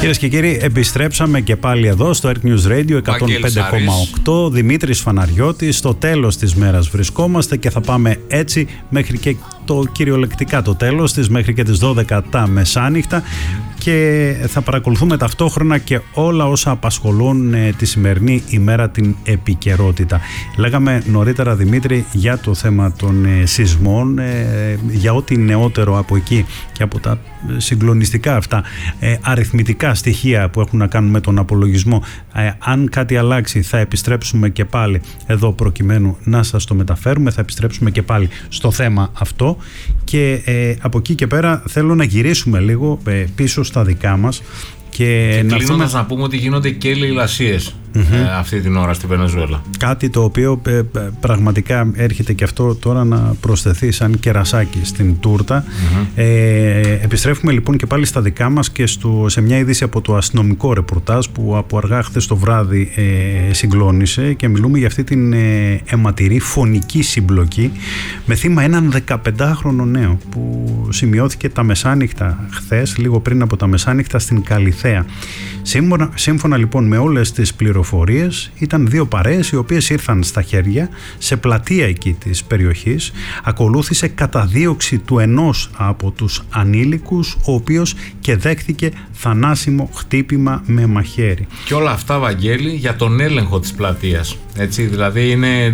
Κυρίες και κύριοι, επιστρέψαμε και πάλι εδώ στο Earth News Radio 105,8. Δημήτρης Φαναριώτης, στο τέλος της μέρας βρισκόμαστε και θα πάμε έτσι μέχρι και το κυριολεκτικά το τέλος της, μέχρι και τις 12 τα μεσάνυχτα, και θα παρακολουθούμε ταυτόχρονα και όλα όσα απασχολούν τη σημερινή ημέρα, την επικαιρότητα. Λέγαμε νωρίτερα, Δημήτρη, για το θέμα των σεισμών, για ό,τι νεότερο από εκεί και από τα συγκλονιστικά αυτά αριθμητικά στοιχεία που έχουν να κάνουν με τον απολογισμό. Αν κάτι αλλάξει θα επιστρέψουμε και πάλι εδώ προκειμένου να σας το μεταφέρουμε, θα επιστρέψουμε και πάλι στο θέμα αυτό, και από εκεί και πέρα θέλω να γυρίσουμε λίγο πίσω στα δικά μας και κλείνοντας να πούμε ότι γίνονται και λαιλασίες αυτή την ώρα στη Βενεζουέλα. Κάτι το οποίο πραγματικά έρχεται και αυτό τώρα να προσθεθεί σαν κερασάκι στην τούρτα. Επιστρέφουμε λοιπόν και πάλι στα δικά μας και σε μια είδηση από το αστυνομικό ρεπορτάζ που από αργά χθες το βράδυ συγκλώνησε, και μιλούμε για αυτή την αιματηρή φωνική συμπλοκή με θύμα έναν 15χρονο νέο που σημειώθηκε τα μεσάνυχτα χθες, λίγο πριν από τα μεσάνυχτα στην Καλιθέα. Σύμφωνα λοιπόν με όλες τις πληροφορίες, ήταν δύο παρέες οι οποίες ήρθαν στα χέρια σε πλατεία εκεί της περιοχής. Ακολούθησε καταδίωξη του ενός από τους ανήλικους, ο οποίος και δέχθηκε θανάσιμο χτύπημα με μαχαίρι. Και όλα αυτά, Βαγγέλη, για τον έλεγχο της πλατείας. Έτσι, δηλαδή είναι...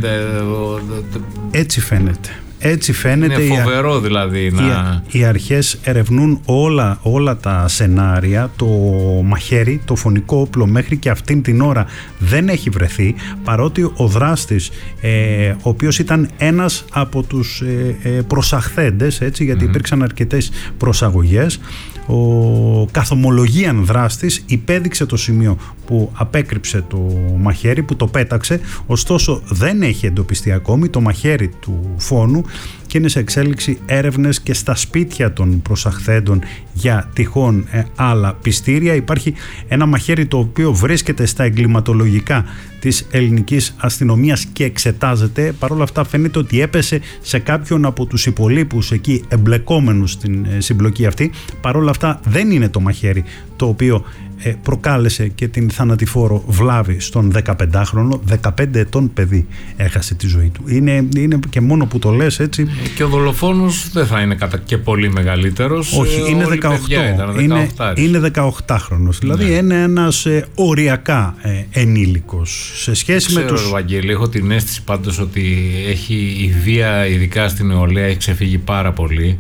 Έτσι φαίνεται. Έτσι φαίνεται. Είναι φοβερό δηλαδή. Οι αρχές ερευνούν όλα τα σενάρια. Το μαχαίρι, το φωνικό όπλο, μέχρι και αυτήν την ώρα δεν έχει βρεθεί, παρότι ο δράστης, ο οποίος ήταν ένας από τους προσαχθέντες, έτσι, γιατί υπήρξαν αρκετές προσαγωγές, ο καθομολογίαν δράστης υπέδειξε το σημείο που απέκρυψε το μαχαίρι, που το πέταξε, ωστόσο δεν έχει εντοπιστεί ακόμη το μαχαίρι του φόνου και είναι σε εξέλιξη έρευνες και στα σπίτια των προσαχθέντων για τυχόν άλλα πιστήρια. Υπάρχει ένα μαχαίρι το οποίο βρίσκεται στα εγκληματολογικά της ελληνικής αστυνομίας και εξετάζεται. Παρ' όλα αυτά φαίνεται ότι έπεσε σε κάποιον από τους υπολείπους εκεί εμπλεκόμενους στην συμπλοκή αυτή. Παρ' όλα αυτά δεν είναι το μαχαίρι το οποίο προκάλεσε και την θανατηφόρο βλάβη στον 15χρονο. 15 ετών παιδί έχασε τη ζωή του. Είναι και μόνο που το λες έτσι. Και ο δολοφόνος δεν θα είναι και πολύ μεγαλύτερος. Όχι, είναι 18. Είναι 18χρονος. Δηλαδή είναι ένας οριακά ενήλικος σε σχέση με τους... Βαγγέλη, έχω την αίσθηση πάντως ότι η βία, ειδικά στην νεολαία, έχει ξεφύγει πάρα πολύ.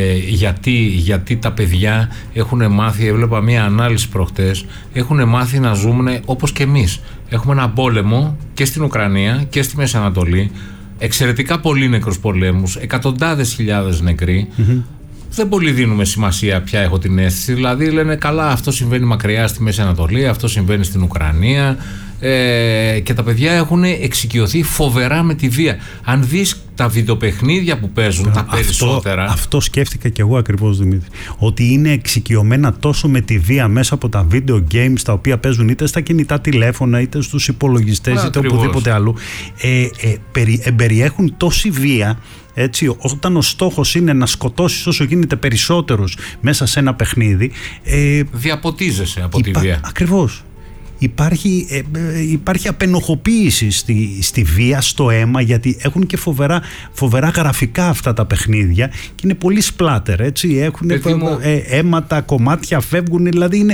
Γιατί τα παιδιά έχουν μάθει, έβλεπα μία ανάλυση προχτές, έχουν μάθει να ζουν όπως και εμείς. Έχουμε ένα πόλεμο και στην Ουκρανία και στη Μέση Ανατολή, εξαιρετικά πολλοί νεκρούς πολέμους, εκατοντάδες χιλιάδες νεκροί. Δεν πολύ δίνουμε σημασία πια, έχω την αίσθηση. Δηλαδή λένε καλά, αυτό συμβαίνει μακριά στη Μέση Ανατολή, αυτό συμβαίνει στην Ουκρανία, και τα παιδιά έχουν εξοικειωθεί φοβερά με τη βία. Αν δεις τα βιντεοπαιχνίδια που παίζουν, τα περισσότερα... Αυτό σκέφτηκα και εγώ ακριβώς, Δημήτρη. Ότι είναι εξοικειωμένα τόσο με τη βία μέσα από τα video games τα οποία παίζουν είτε στα κινητά τηλέφωνα, είτε στους υπολογιστές, είτε οπουδήποτε αλλού. Περιέχουν τόση βία, έτσι, όταν ο στόχος είναι να σκοτώσεις όσο γίνεται περισσότερους μέσα σε ένα παιχνίδι. Διαποτίζεσαι από τη βία. Ακριβώς. Υπάρχει απενοχοποίηση στη βία, στο αίμα, γιατί έχουν και φοβερά γραφικά αυτά τα παιχνίδια και είναι πολύ σπλάτερ, έτσι, έχουν αίματα, κομμάτια φεύγουν, δηλαδή είναι,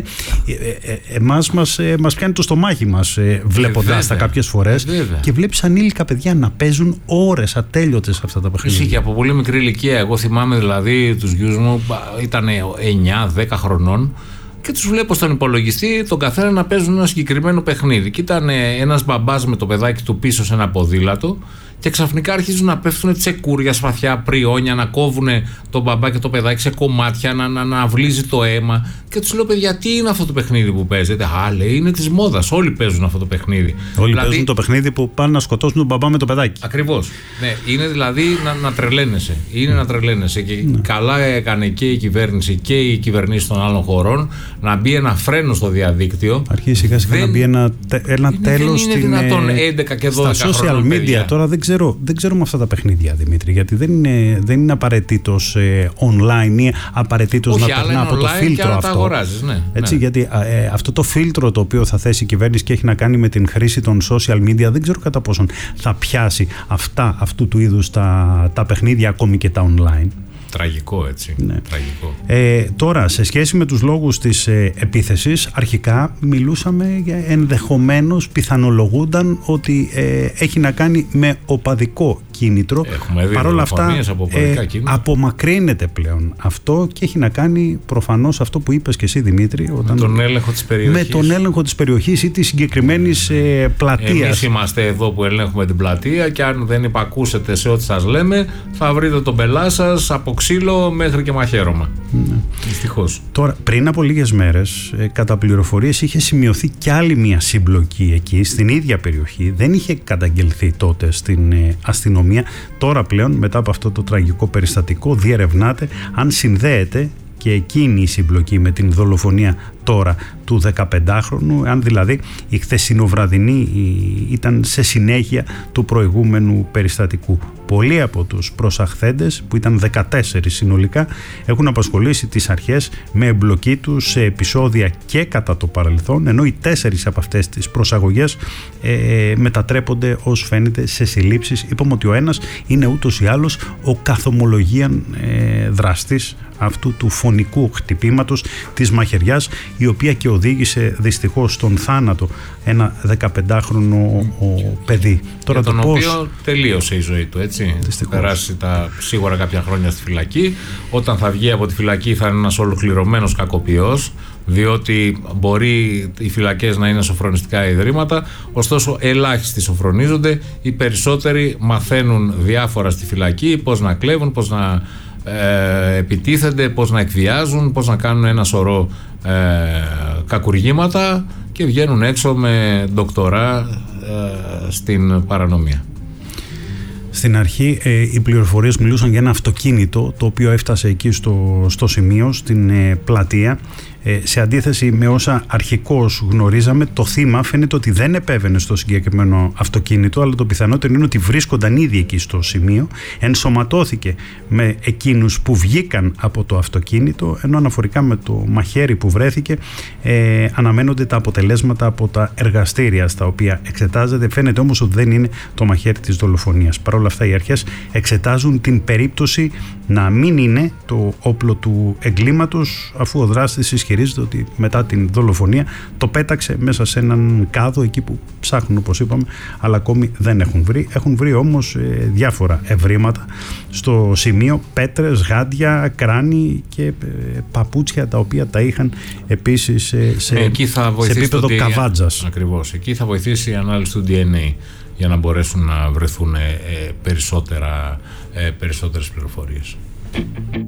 μας πιάνει το στομάχι μας βλέποντας τα κάποιες φορές, και βλέπεις ανήλικα παιδιά να παίζουν ώρες ατέλειωτες αυτά τα παιχνίδια. Εσύ και από πολύ μικρή ηλικία, εγώ θυμάμαι δηλαδή τους γιους μου ήταν 9-10 χρονών και τους βλέπω στον υπολογιστή τον καθένα να παίζουν ένα συγκεκριμένο παιχνίδι. Και ήταν ένας μπαμπάς με το παιδάκι του πίσω σε ένα ποδήλατο και ξαφνικά αρχίζουν να πέφτουν τσεκούρια, σπαθιά, πριόνια, να κόβουν τον μπαμπά και το παιδάκι σε κομμάτια, να βλύζει το αίμα. Και τους λέω, παιδιά, τι είναι αυτό το παιχνίδι που παίζετε? Α, λέει, είναι της μόδας. Όλοι παίζουν αυτό το παιχνίδι. Όλοι παίζουν το παιχνίδι που πάνε να σκοτώσουν τον μπαμπά με το παιδάκι. Ακριβώς. Ναι, είναι δηλαδή να τρελαίνεσαι. Είναι να τρελαίνεσαι. Και καλά έκανε και η κυβέρνηση και οι κυβερνήσεις των άλλων χωρών να μπει ένα φρένο στο διαδίκτυο. Αρχίζει σιγά σιγά να μπει ένα τέλος στα social media. Τώρα δεν δεν ξέρω με αυτά τα παιχνίδια, Δημήτρη, γιατί δεν είναι απαραίτητος online ή απαραίτητος να περνά από το φίλτρο αυτό. Αγοράζεις, ναι. Έτσι, γιατί αυτό το φίλτρο το οποίο θα θέσει η κυβέρνηση και έχει να κάνει με την χρήση των social media, δεν ξέρω κατά πόσον θα πιάσει αυτού του είδους τα παιχνίδια, ακόμη και τα online. Τραγικό, έτσι. Ναι. Τραγικό. Τώρα, σε σχέση με τους λόγους της επίθεσης, αρχικά μιλούσαμε για ενδεχομένως, πιθανολογούνταν ότι έχει να κάνει με οπαδικό κίνητρο. Παρ' όλα αυτά, απομακρύνεται πλέον αυτό και έχει να κάνει προφανώς αυτό που είπες και εσύ, Δημήτρη, με τον έλεγχο της περιοχής. Με τον έλεγχο της περιοχής ή της συγκεκριμένης πλατείας. Εμείς είμαστε εδώ που ελέγχουμε την πλατεία και αν δεν υπακούσετε σε ό,τι σας λέμε, θα βρείτε τον πελά σας από ξύλο μέχρι και μαχαίρωμα. Ναι. Δυστυχώς. Τώρα, πριν από λίγες μέρες, κατά πληροφορίες, είχε σημειωθεί κι άλλη μια συμπλοκή εκεί, στην ίδια περιοχή. Δεν είχε καταγγελθεί τότε στην αστυνομία. Τώρα πλέον, μετά από αυτό το τραγικό περιστατικό, διερευνάται αν συνδέεται και εκείνη η συμπλοκή με την δολοφονία τώρα του 15χρονου, αν δηλαδή η χθεσινοβραδινή ήταν σε συνέχεια του προηγούμενου περιστατικού. Πολλοί από τους προσαχθέντες, που ήταν 14 συνολικά, έχουν απασχολήσει τις αρχές με εμπλοκή τους σε επεισόδια και κατά το παρελθόν, ενώ οι 4 από αυτές τις προσαγωγές μετατρέπονται, ως φαίνεται, σε συλλήψεις. Είπαμε ότι ο ένας είναι ούτως ή άλλως ο καθομολογίαν δραστής αυτού του φωνικού χτυπήματος, της μαχαιριάς, η οποία και οδήγησε δυστυχώς στον θάνατο ένα 15χρονο παιδί. Τώρα τον οποίο τελείωσε η ζωή του, έτσι. Δυστυχώς. Περάσει σίγουρα κάποια χρόνια στη φυλακή. Όταν θα βγει από τη φυλακή θα είναι ένας ολοκληρωμένος κακοποιός, διότι μπορεί οι φυλακές να είναι σοφρονιστικά ιδρύματα, ωστόσο ελάχιστοι σοφρονίζονται, οι περισσότεροι μαθαίνουν διάφορα στη φυλακή, πώς να κλέβουν, πώς να επιτίθενται, πώς να εκβιάζουν, πώς να κάνουν ένα σωρό κακουργήματα και βγαίνουν έξω με ντοκτορά στην παρανομία. Στην αρχή οι πληροφορίες μιλούσαν για ένα αυτοκίνητο το οποίο έφτασε εκεί στο σημείο, στην πλατεία. Σε αντίθεση με όσα αρχικώς γνωρίζαμε, το θύμα φαίνεται ότι δεν επέβαινε στο συγκεκριμένο αυτοκίνητο, αλλά το πιθανότερο είναι ότι βρίσκονταν ήδη εκεί στο σημείο, ενσωματώθηκε με εκείνους που βγήκαν από το αυτοκίνητο, ενώ αναφορικά με το μαχαίρι που βρέθηκε αναμένονται τα αποτελέσματα από τα εργαστήρια στα οποία εξετάζεται. Φαίνεται όμως ότι δεν είναι το μαχαίρι της δολοφονίας. Παρ' όλα αυτά οι αρχές εξετάζουν την περίπτωση να μην είναι το όπλο του εγκλήματος, αφού ο δράστης ισχυρίζεται ότι μετά την δολοφονία το πέταξε μέσα σε έναν κάδο εκεί που ψάχνουν, όπως είπαμε, αλλά ακόμη δεν έχουν βρει. Έχουν βρει όμως διάφορα ευρήματα στο σημείο, πέτρες, γάντια, κράνη και παπούτσια τα οποία τα είχαν επίσης σε επίπεδο καβάτζας. Ακριβώς. Εκεί θα βοηθήσει η ανάλυση του DNA για να μπορέσουν να βρεθούν περισσότερες πληροφορίες.